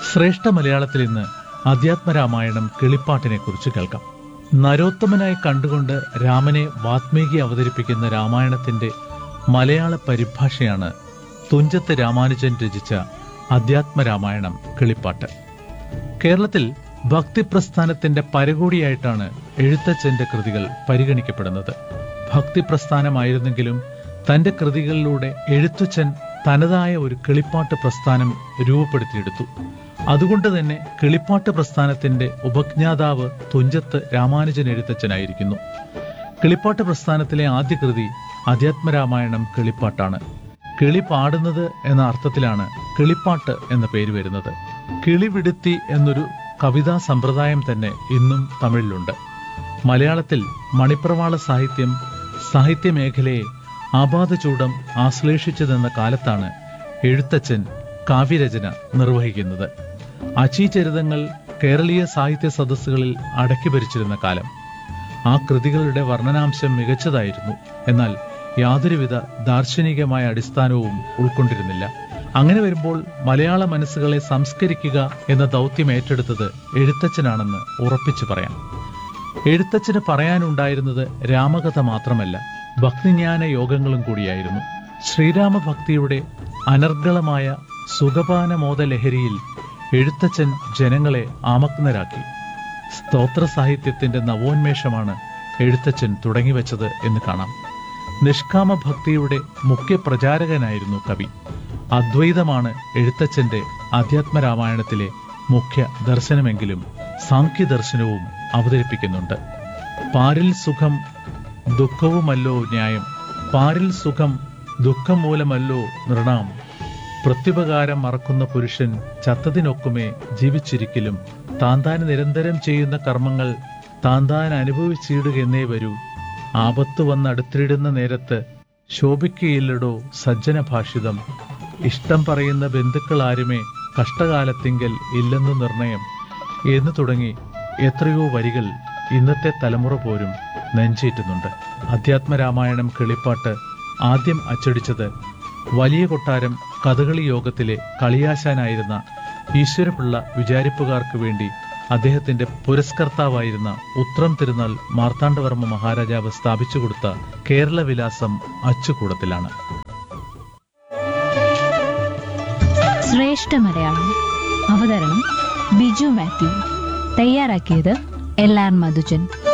ശ്രേഷ്ഠ മലയാളത്തിൽ ഇന്ന് അധ്യാത്മരാമായണം കിളിപ്പാട്ടിനെ കുറിച്ച് കേൾക്കാം. നരോത്തമനായി കണ്ടുകൊണ്ട് രാമനെ വാത്മീകി അവതരിപ്പിക്കുന്ന രാമായണത്തിന്റെ മലയാള പരിഭാഷയാണ് തുഞ്ചത്ത് രാമാനുജൻ രചിച്ച അധ്യാത്മരാമായണം കിളിപ്പാട്ട്. കേരളത്തിൽ ഭക്തിപ്രസ്ഥാനത്തിന്റെ പരകോടിയായിട്ടാണ് എഴുത്തച്ഛന്റെ കൃതികൾ പരിഗണിക്കപ്പെടുന്നത്. ഭക്തിപ്രസ്ഥാനമായിരുന്നെങ്കിലും തന്റെ കൃതികളിലൂടെ എഴുത്തച്ഛൻ തനതായ ഒരു കിളിപ്പാട്ട് പ്രസ്ഥാനം രൂപപ്പെടുത്തിയെടുത്തു. അതുകൊണ്ട് തന്നെ കിളിപ്പാട്ട് പ്രസ്ഥാനത്തിന്റെ ഉപജ്ഞാതാവ് തുഞ്ചത്ത് രാമാനുജൻ എഴുത്തച്ഛനായിരിക്കുന്നു. കിളിപ്പാട്ട് പ്രസ്ഥാനത്തിലെ ആദ്യ കൃതി അധ്യാത്മരാമായണം കിളിപ്പാട്ടാണ്. കിളി പാടുന്നത് എന്ന അർത്ഥത്തിലാണ് കിളിപ്പാട്ട് എന്ന പേര് വരുന്നത്. കിളിവിടുത്തി എന്നൊരു കവിതാ സമ്പ്രദായം തന്നെ ഇന്നും തമിഴിലുണ്ട്. മലയാളത്തിൽ മണിപ്രവാള സാഹിത്യമേഖലയെ ആപാദചൂഡം ആശ്ലേഷിച്ചതെന്ന കാലത്താണ് എഴുത്തച്ഛൻ കാവ്യരചന നിർവഹിക്കുന്നത്. അചീചരിതങ്ങൾ കേരളീയ സാഹിത്യ സദസ്സുകളിൽ അടക്കി ഭരിച്ചിരുന്ന കാലം. ആ കൃതികളുടെ വർണ്ണനാംശം മികച്ചതായിരുന്നു. എന്നാൽ യാതൊരുവിധ ദാർശനികമായ അടിസ്ഥാനവും ഉൾക്കൊണ്ടിരുന്നില്ല. അങ്ങനെ വരുമ്പോൾ മലയാള മനസ്സുകളെ സംസ്കരിക്കുക എന്ന ദൗത്യം ഏറ്റെടുത്തത് എഴുത്തച്ഛനാണെന്ന് ഉറപ്പിച്ചു പറയാം. എഴുത്തച്ഛന് പറയാനുണ്ടായിരുന്നത് രാമകഥ മാത്രമല്ല, ഭക്തിജ്ഞാന യോഗങ്ങളും കൂടിയായിരുന്നു. ശ്രീരാമഭക്തിയുടെ അനർഗളമായ സുഖപാനമോദ ലഹരിയിൽ എഴുത്തച്ഛൻ ജനങ്ങളെ ആമഗ്നരാക്കി. സ്തോത്ര സാഹിത്യത്തിന്റെ നവോന്മേഷമാണ് എഴുത്തച്ഛൻ തുടങ്ങിവെച്ചത് എന്ന് കാണാം. നിഷ്കാമ ഭക്തിയുടെ മുഖ്യ പ്രചാരകനായിരുന്നു കവി. അദ്വൈതമാണ് എഴുത്തച്ഛന്റെ അധ്യാത്മരാമായണത്തിലെ മുഖ്യ ദർശനമെങ്കിലും സാഖ്യദർശനവും അവതരിപ്പിക്കുന്നുണ്ട്. പാരിൽ സുഖം ദുഃഖവുമല്ലോ ന്യായം, പാരിൽ സുഖം ദുഃഖം മൂലമല്ലോ നൃണാം, പ്രത്യുപകാരം മറക്കുന്ന പുരുഷൻ ചത്തതിനൊക്കുമേ ജീവിച്ചിരിക്കലും, താന്താൻ നിരന്തരം ചെയ്യുന്ന കർമ്മങ്ങൾ താന്താൻ അനുഭവിച്ചിടുകയെന്നേ വരൂ, ആപത്ത് വന്നടുത്തിടുന്ന നേരത്ത് ശോഭിക്കയില്ലടോ സജ്ജന ഭാഷിതം, ഇഷ്ടം പറയുന്ന ബന്ധുക്കൾ ആരുമേ കഷ്ടകാലത്തിങ്കൽ ഇല്ലെന്നു നിർണയം എന്നു തുടങ്ങി എത്രയോ വരികൾ ഇന്നത്തെ തലമുറ പോലും നെഞ്ചേറ്റുന്നുണ്ട്. അധ്യാത്മരാമായണം കിളിപ്പാട്ട് ആദ്യം അച്ചടിച്ചത് വലിയ കൊട്ടാരം കഥകളി യോഗത്തിലെ കളിയാശാനായിരുന്ന ഈശ്വരപിള്ള വിചാരിപ്പുകാർക്ക് വേണ്ടി അദ്ദേഹത്തിന്റെ പുരസ്കർത്താവായിരുന്ന ഉത്രം തിരുനാൾ മാർത്താണ്ഡവർമ്മ മഹാരാജാവ് സ്ഥാപിച്ചു കൊടുത്ത കേരള വിലാസം അച്ചുകൂടത്തിലാണ്. ശ്രേഷ്ഠ മലയാളം അവതരണം ബിജു മാത്യു. തയ്യാറാക്കിയത് LR മധുജൻ.